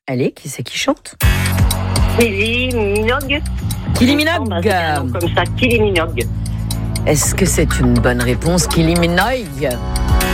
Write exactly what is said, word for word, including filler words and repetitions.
Allez, qui c'est qui chante? Kylie Minogue. Kylie Minogue. Bah, c'est un nom comme ça, Kylie Minogue. Est-ce que c'est une bonne réponse, Kylie Minogue?